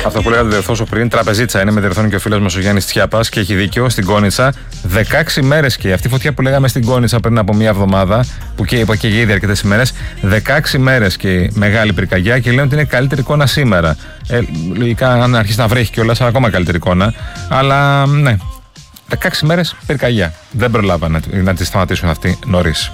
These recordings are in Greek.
Αυτό που λέγατε διορθώσω πριν, τραπεζίτσα είναι, με διορθώνει και ο φίλος μας ο Γιάννης Τιάπας και έχει δίκιο, στην Κόνιτσα 16 μέρες και αυτή η φωτιά που λέγαμε στην Κόνιτσα πριν από μια εβδομάδα, που και ήδη αρκετές ημέρες, 16 μέρες και μεγάλη πυρκαγιά και λένε ότι είναι καλύτερη εικόνα σήμερα. Λογικά, αν αρχίσει να βρέχει κιόλας, είναι ακόμα καλύτερη εικόνα. Αλλά ναι, 16 μέρες πυρκαγιά. Δεν προλάβανε να τη σταματήσουν αυτοί νωρίς.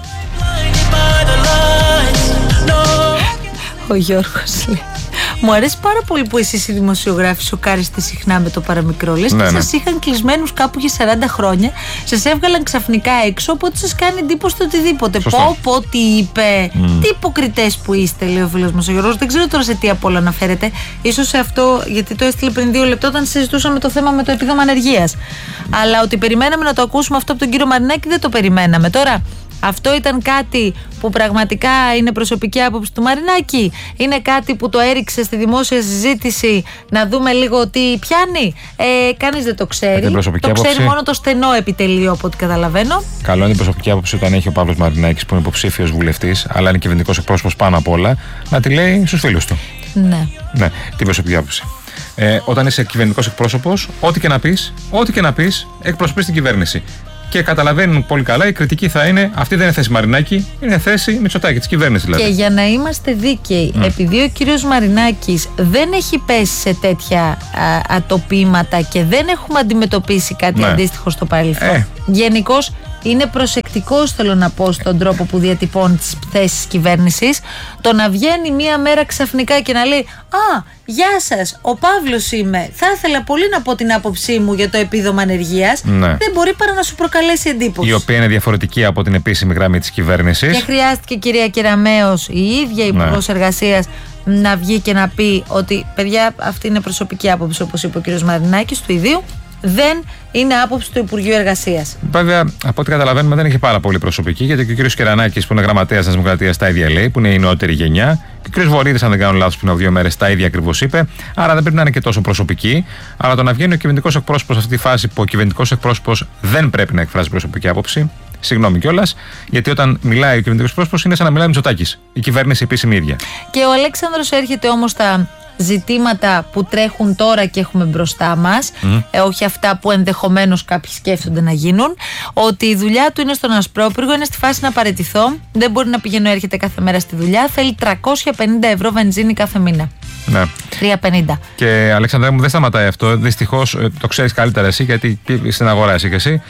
Ο Γιώργος λέει: μου αρέσει πάρα πολύ που εσείς οι δημοσιογράφοι σοκάριστε συχνά με το παραμικρό. Λες και σας είχαν κλεισμένους κάπου για 40 χρόνια, σας έβγαλαν ξαφνικά έξω, οπότε σας κάνει εντύπωση το οτιδήποτε. Πω, τι είπε. Τι υποκριτές που είστε, λέει ο φίλος μας ο Γιώργος. Δεν ξέρω τώρα σε τι απ' όλα αναφέρεται. Ίσως σε αυτό, γιατί το έστειλε πριν 2 λεπτά όταν συζητούσαμε το θέμα με το επίδομα ανεργίας. Αλλά ότι περιμέναμε να το ακούσουμε αυτό από τον κύριο Μαρινάκη, δεν το περιμέναμε. Τώρα, αυτό ήταν κάτι που πραγματικά είναι προσωπική άποψη του Μαρινάκη? Είναι κάτι που το έριξε στη δημόσια συζήτηση να δούμε λίγο τι πιάνει? Κανείς δεν το ξέρει. Το ξέρει μόνο το στενό επιτελείο, από ό,τι καταλαβαίνω. Καλό είναι η προσωπική άποψη όταν έχει ο Παύλος Μαρινάκης, που είναι υποψήφιος βουλευτής, αλλά είναι κυβερνητικός εκπρόσωπος πάνω απ' όλα, να τη λέει στους φίλους του. Ναι, την προσωπική άποψη. Όταν είσαι κυβερνητικός εκπρόσωπος, ό,τι και να πεις, εκπροσωπείς την κυβέρνηση. Και καταλαβαίνουν πολύ καλά, η κριτική θα είναι: αυτή δεν είναι θέση Μαρινάκη, είναι θέση Μητσοτάκη, της κυβέρνησης δηλαδή. Και για να είμαστε δίκαιοι, επειδή ο κύριος Μαρινάκης δεν έχει πέσει σε τέτοια ατοπήματα και δεν έχουμε αντιμετωπίσει κάτι αντίστοιχο στο παρελθόν, γενικώς είναι προσεκτικός, θέλω να πω, στον τρόπο που διατυπώνει τις θέσεις κυβέρνησης. Το να βγαίνει μία μέρα ξαφνικά και να λέει: α, γεια σας, ο Παύλος είμαι, θα ήθελα πολύ να πω την άποψή μου για το επίδομα ανεργίας, δεν μπορεί παρά να σου προκαλέσει εντύπωση. Η οποία είναι διαφορετική από την επίσημη γραμμή της κυβέρνησης. Και χρειάστηκε, κυρία Κεραμέως, η ίδια Υπουργός Εργασίας, να βγει και να πει ότι, παιδιά, αυτή είναι προσωπική άποψη, όπως είπε ο κύριος Μαρινάκης, του ιδίου. Δεν είναι άποψη του Υπουργείου Εργασίας. Βέβαια, από ό,τι καταλαβαίνουμε, δεν έχει πάρα πολύ προσωπική, γιατί και ο κύριος Κερανάκης, που είναι γραμματέας της Δημοκρατίας, τα ίδια λέει, που είναι η νεότερη γενιά. Και ο κύριος Βορίδης, αν δεν κάνω λάθος, πριν από 2 μέρες, τα ίδια ακριβώς είπε. Άρα δεν πρέπει να είναι και τόσο προσωπική. Αλλά το να βγαίνει ο κυβερνητικός εκπρόσωπος σε αυτή τη φάση, που ο κυβερνητικός εκπρόσωπος δεν πρέπει να εκφράζει προσωπική άποψη. Συγγνώμη κιόλας, γιατί όταν μιλάει ο κυβερνητικός εκπρόσωπος είναι σαν να μιλάει Μητσοτάκης. Η κυβέρνηση επίσημη ίδια. Και ο Αλέξανδρος έρχεται όμως στα ζητήματα που τρέχουν τώρα και έχουμε μπροστά μας, όχι αυτά που ενδεχομένως κάποιοι σκέφτονται να γίνουν, ότι η δουλειά του είναι στον Ασπρόπυργο, είναι στη φάση να παραιτηθώ, δεν μπορεί να πηγαίνει, έρχεται κάθε μέρα στη δουλειά, θέλει 350 ευρώ βενζίνη κάθε μήνα. Ναι. 3,50. Και Αλέξανδρα μου, δεν σταματάει αυτό, δυστυχώς, το ξέρεις καλύτερα εσύ, γιατί στην αγορά είσαι και εσύ,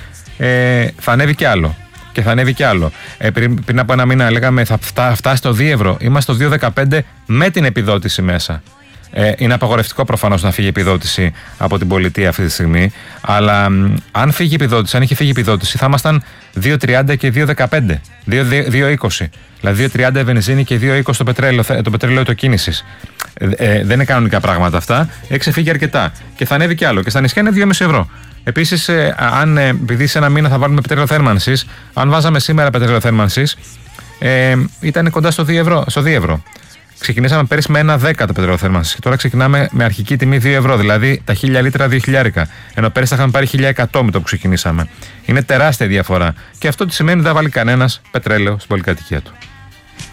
θα ανέβει κι άλλο. Και θα ανέβει κι άλλο. Πριν από 1 μήνα λέγαμε θα φτάσει στο 2 ευρώ. Είμαστε στο 2,15 με την επιδότηση μέσα. Είναι απαγορευτικό προφανώς να φύγει η επιδότηση από την πολιτεία αυτή τη στιγμή. Αλλά αν φύγει η επιδότηση, αν είχε φύγει η επιδότηση, θα ήμασταν 2,30 και 2,15. 2,20. Δηλαδή 2,30 βενζίνη και 2,20 το πετρέλαιο το κίνησης. Δεν είναι κανονικά πράγματα αυτά. Έχει ξεφύγει αρκετά. Και θα ανέβει κι άλλο. Και στα νησιά είναι 2,5 ευρώ. Επίσης, επειδή σε 1 μήνα θα βάλουμε πετρέλαιο θέρμανσης, αν βάζαμε σήμερα πετρέλαιο θέρμανσης, ήταν κοντά στο 2 ευρώ. Ξεκινήσαμε πέρυσι με 1,10 το πετρέλαιο θέρμανσης και τώρα ξεκινάμε με αρχική τιμή 2 ευρώ, δηλαδή τα 1.000 λίτρα 2.000. Ενώ πέρυσι θα είχαμε πάρει 1.100 με το που ξεκινήσαμε. Είναι τεράστια διαφορά. Και αυτό τι σημαίνει: δεν θα βάλει κανένας πετρέλαιο στην πολυκατοικία του.